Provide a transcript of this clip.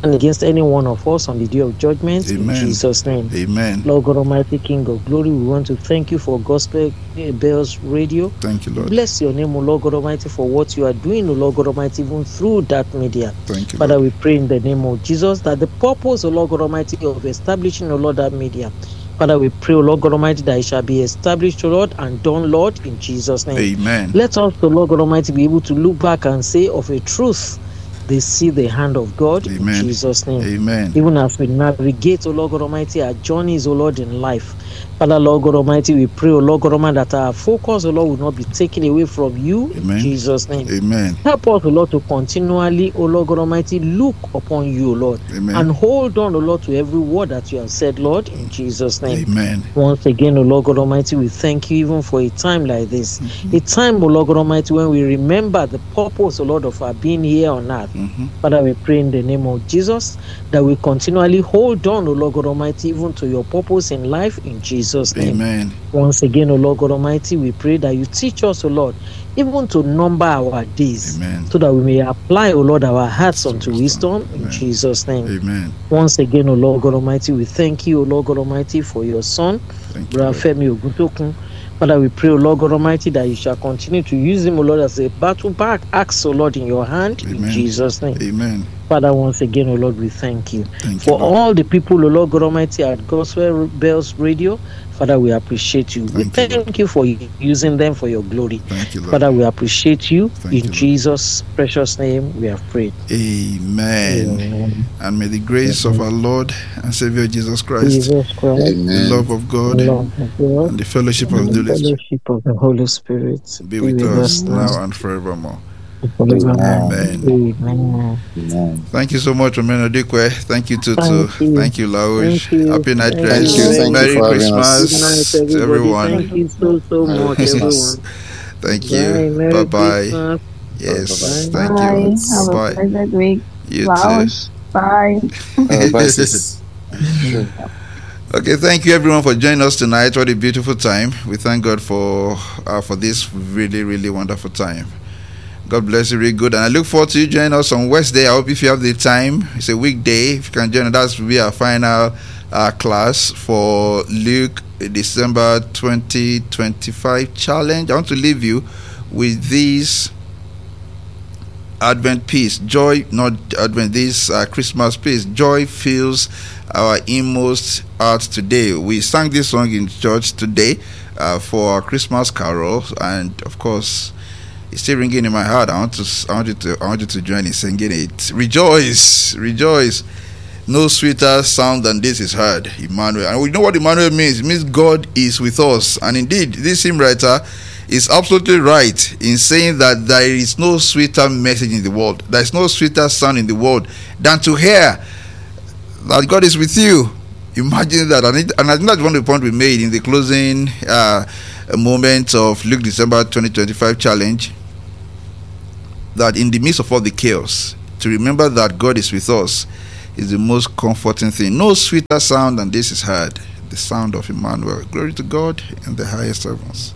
against any one of us on the day of judgment. Amen. In Jesus' name. Amen. Lord God Almighty, King of glory, we want to thank you for Gospel Bells Radio. Thank you, Lord. Bless your name, O Lord God Almighty, for what you are doing, O Lord God Almighty, even through that media. Thank you, Father, Lord. we pray in the name of Jesus that the purpose, O Lord God Almighty, of establishing, O Lord, that media, Father, we pray, O Lord God Almighty, that it shall be established, O Lord, and done, Lord, in Jesus' name. Amen. Let us, O Lord God Almighty, be able to look back and say of a truth, they see the hand of God. Amen. In Jesus' name. Amen. Even as we navigate, O Lord God Almighty, our journeys, O Lord, in life. Father, Lord God Almighty, we pray, O Lord God Almighty, that our focus, O Lord, will not be taken away from you. Amen. In Jesus' name. Amen. Help us, O Lord, to continually, O Lord God Almighty, look upon you, O Lord, Amen. and hold on, O Lord, to every word that you have said, Lord, in Jesus' name. Amen. Once again, O Lord God Almighty, we thank you even for a time like this. Mm-hmm. A time, O Lord God Almighty, when we remember the purpose, O Lord, of our being here on earth. Mm-hmm. Father, we pray in the name of Jesus that we continually hold on, O Lord God Almighty, even to your purpose in life, in Jesus' name. Amen. Once again, O Lord God Almighty, we pray that you teach us, O Lord, even to number our days, Amen. so that we may apply, O Lord, our hearts unto wisdom, in Amen. Jesus' name. Amen. Once again, O Lord God Almighty, we thank you, O Lord God Almighty, for your son, Thank you, Brother Lord. Femi Ogutokun. Father, we pray, O Lord God Almighty, that you shall continue to use him, O Lord, as a battle back axe, O Lord, in your hand, in Amen. Jesus' name. Amen. Father, once again, O Lord, we thank you. Thank For you, Lord. all the people, O Lord God Almighty, at Gospel Bells Radio, Father, we appreciate you. We Thank you, Lord. thank you for using them for your glory. Thank you, Lord. Father, we appreciate you. Thank In you, Lord. Jesus' precious name, we have prayed. Amen. Amen. And may the grace of our Lord and Savior Jesus Christ, Jesus Christ, the Amen. love of God, the love of God, and the fellowship of and the the Holy Spirit fellowship of the Holy Spirit be with us now now and forevermore. and forevermore. Amen. Amen. Amen. Thank you so much, Romano Dikwe. Thank you, Tutu. Thank you. Thank you, Lauj. Thank you. Happy night Thank rest. you. Thank you Merry for having us. Good night, Christmas to everybody. everyone. Thank you so Merry much, Christmas. everyone. Thank Bye. you. Merry Bye-bye. Christmas. Yes, Bye. thank Bye. you. Have a Bye-bye. pleasant week. You Lauj. Bye. Bye, sis. Okay, thank you everyone for joining us tonight. What a beautiful time. We thank God for this really, really wonderful time. God bless you, really good. And I look forward to you joining us on Wednesday. I hope if you have the time, it's a weekday. If you can join us, that will be our final class for Luke December 2025 challenge. I want to leave you with this Advent peace. Joy, not Advent, this Christmas peace. Joy fills our inmost hearts today. We sang this song in church today for our Christmas carol, and of course, it's still ringing in my heart. I want you to join in singing it. Rejoice, rejoice. No sweeter sound than this is heard. Emmanuel. And we know what Emmanuel means. It means God is with us. And indeed, this hymn writer is absolutely right in saying that there is no sweeter message in the world. There is no sweeter sound in the world than to hear that God is with you. Imagine that. And I think that's one of the points we made in the closing moment of Luke December 2025 challenge, that in the midst of all the chaos, to remember that God is with us is the most comforting thing. No sweeter sound than this is heard, the sound of Emmanuel. Glory to God in the highest heavens.